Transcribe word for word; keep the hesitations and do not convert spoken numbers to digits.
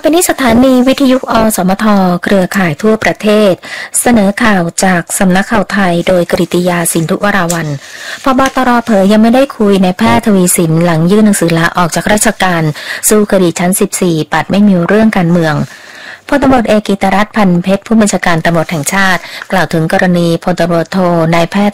ไปนี้สถานีวิทยุอสมทเครือข่ายทั่วประเทศเสนอข่าวจากสำนักข่าวไทยโดยกฤติยาสินธุวราวัลย์พบตรเผยยังไม่ได้คุยในแพทย์ทวีสินหลังยื่นหนังสือลาออกจากราชการสู้คดีชั้นสิบสี่ปัดไม่มีเรื่องการเมืองพลตำรวจเอกกิตติรัตน์พันเพชรผู้บัญชาการตำรวจแห่งชาติกล่าวถึงกรณีพลตำรวจโทนายแพทย์